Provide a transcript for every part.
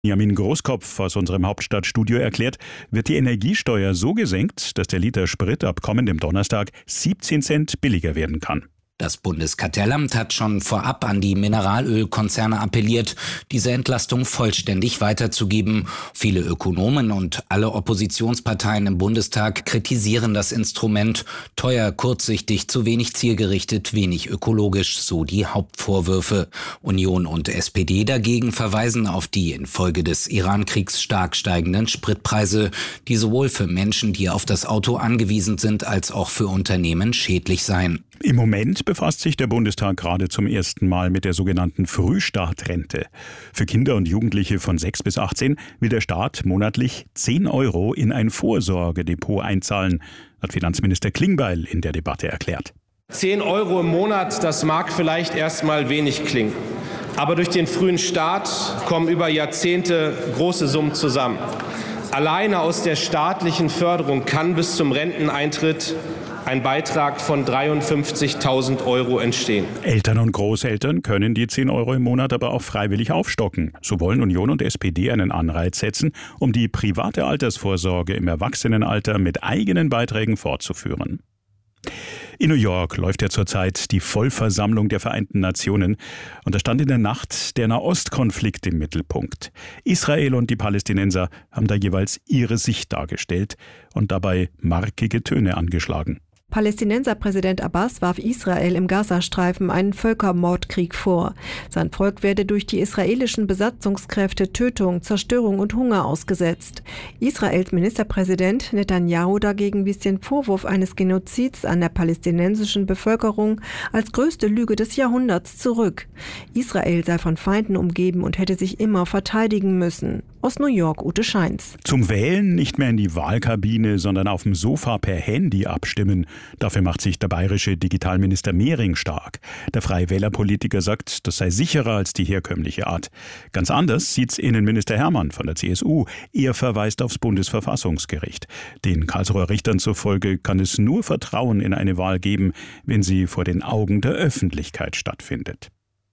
Benjamin Großkopf aus unserem Hauptstadtstudio erklärt, wird die Energiesteuer so gesenkt, dass der Liter Sprit ab kommendem Donnerstag 17 Cent billiger werden kann. Das Bundeskartellamt hat schon vorab an die Mineralölkonzerne appelliert, diese Entlastung vollständig weiterzugeben. Viele Ökonomen und alle Oppositionsparteien im Bundestag kritisieren das Instrument. Teuer, kurzsichtig, zu wenig zielgerichtet, wenig ökologisch, so die Hauptvorwürfe. Union und SPD dagegen verweisen auf die infolge des Iran-Kriegs stark steigenden Spritpreise, die sowohl für Menschen, die auf das Auto angewiesen sind, als auch für Unternehmen schädlich seien. Im Moment befasst sich der Bundestag gerade zum ersten Mal mit der sogenannten Frühstartrente. Für Kinder und Jugendliche von 6 bis 18 will der Staat monatlich 10 € in ein Vorsorgedepot einzahlen, hat Finanzminister Klingbeil in der Debatte erklärt. 10 € im Monat, das mag vielleicht erstmal wenig klingen. Aber durch den frühen Start kommen über Jahrzehnte große Summen zusammen. Alleine aus der staatlichen Förderung kann bis zum Renteneintritt ein Beitrag von 53.000 € entstehen. Eltern und Großeltern können die 10 € im Monat aber auch freiwillig aufstocken. So wollen Union und SPD einen Anreiz setzen, um die private Altersvorsorge im Erwachsenenalter mit eigenen Beiträgen fortzuführen. In New York läuft ja zurzeit die Vollversammlung der Vereinten Nationen und da stand in der Nacht der Nahostkonflikt im Mittelpunkt. Israel und die Palästinenser haben da jeweils ihre Sicht dargestellt und dabei markige Töne angeschlagen. Palästinenserpräsident Abbas warf Israel im Gazastreifen einen Völkermordkrieg vor. Sein Volk werde durch die israelischen Besatzungskräfte Tötung, Zerstörung und Hunger ausgesetzt. Israels Ministerpräsident Netanyahu dagegen wies den Vorwurf eines Genozids an der palästinensischen Bevölkerung als größte Lüge des Jahrhunderts zurück. Israel sei von Feinden umgeben und hätte sich immer verteidigen müssen. Aus New York, Ute Scheins. Zum Wählen nicht mehr in die Wahlkabine, sondern auf dem Sofa per Handy abstimmen. Dafür macht sich der bayerische Digitalminister Mehring stark. Der Freie Wähler-Politiker sagt, das sei sicherer als die herkömmliche Art. Ganz anders sieht's Innenminister Hermann von der CSU. Er verweist aufs Bundesverfassungsgericht. Den Karlsruher Richtern zufolge kann es nur Vertrauen in eine Wahl geben, wenn sie vor den Augen der Öffentlichkeit stattfindet.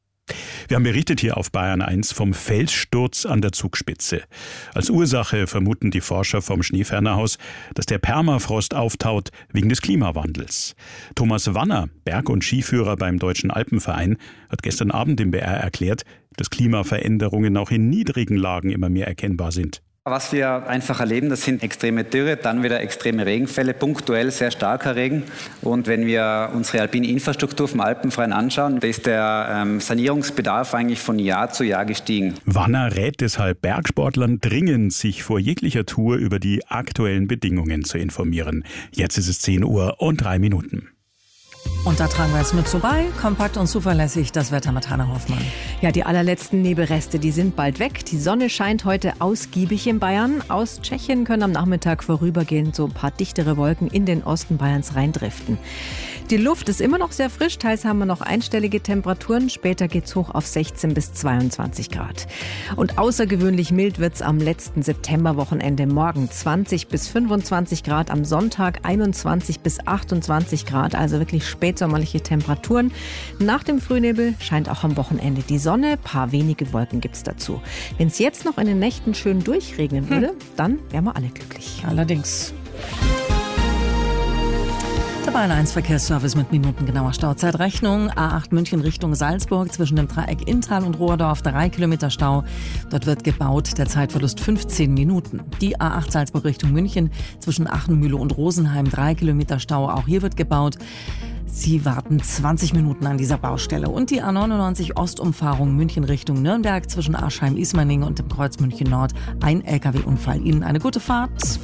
Wir haben berichtet hier auf Bayern 1 vom Felssturz an der Zugspitze. Als Ursache vermuten die Forscher vom Schneefernerhaus, dass der Permafrost auftaut wegen des Klimawandels. Thomas Wanner, Berg- und Skiführer beim Deutschen Alpenverein, hat gestern Abend im BR erklärt, dass Klimaveränderungen auch in niedrigen Lagen immer mehr erkennbar sind. Was wir einfach erleben, das sind extreme Dürre, dann wieder extreme Regenfälle, punktuell sehr starker Regen. Und wenn wir unsere alpine Infrastruktur vom Alpenverein anschauen, da ist der Sanierungsbedarf eigentlich von Jahr zu Jahr gestiegen. Wanner rät deshalb Bergsportlern dringend, sich vor jeglicher Tour über die aktuellen Bedingungen zu informieren. Jetzt ist es 10:03. Und da tragen wir jetzt mit so bei, kompakt und zuverlässig das Wetter mit Hanna Hoffmann. Ja, die allerletzten Nebelreste, die sind bald weg. Die Sonne scheint heute ausgiebig in Bayern. Aus Tschechien können am Nachmittag vorübergehend so ein paar dichtere Wolken in den Osten Bayerns reindriften. Die Luft ist immer noch sehr frisch, teils haben wir noch einstellige Temperaturen. Später geht's hoch auf 16 bis 22 Grad. Und außergewöhnlich mild wird's am letzten Septemberwochenende. Morgen 20 bis 25 Grad, am Sonntag 21 bis 28 Grad, also wirklich spätsommerliche Temperaturen. Nach dem Frühnebel scheint auch am Wochenende die Sonne, paar wenige Wolken gibt's dazu. Wenn es jetzt noch in den Nächten schön durchregnen würde, dann wären wir alle glücklich. Allerdings. Der Bayern 1 Verkehrsservice mit minutengenauer Stauzeitrechnung. A8 München Richtung Salzburg zwischen dem Dreieck Inntal und Rohrdorf 3 Kilometer Stau. Dort wird gebaut, der Zeitverlust 15 Minuten. Die A8 Salzburg Richtung München zwischen Achenmühle und Rosenheim 3 Kilometer Stau. Auch hier wird gebaut. Sie warten 20 Minuten an dieser Baustelle. Und die A99 Ostumfahrung München Richtung Nürnberg zwischen Aschheim-Ismaning und dem Kreuz München Nord. Ein LKW-Unfall. Ihnen eine gute Fahrt.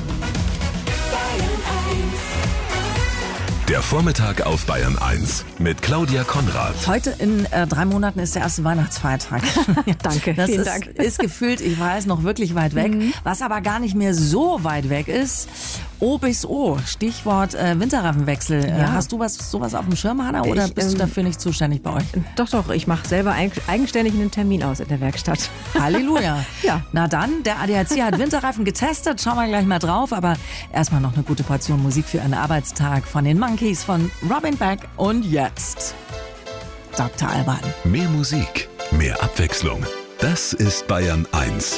Der Vormittag auf Bayern 1 mit Claudia Konrad. Heute in 3 Monaten ist der erste Weihnachtsfeiertag. Ja, danke, vielen Dank. Ist gefühlt, ich weiß, noch wirklich weit weg. Was aber gar nicht mehr so weit weg ist, O bis O, Stichwort Winterreifenwechsel. Ja. Hast du sowas auf dem Schirm, Hanna, oder bist du dafür nicht zuständig bei euch? Doch, ich mache selber eigenständig einen Termin aus in der Werkstatt. Halleluja. Ja. Na dann, der ADAC hat Winterreifen getestet, schauen wir gleich mal drauf, aber erstmal noch eine gute Portion Musik für einen Arbeitstag von den Monkeys, von Robin Beck und jetzt Dr. Alban. Mehr Musik, mehr Abwechslung. Das ist Bayern 1.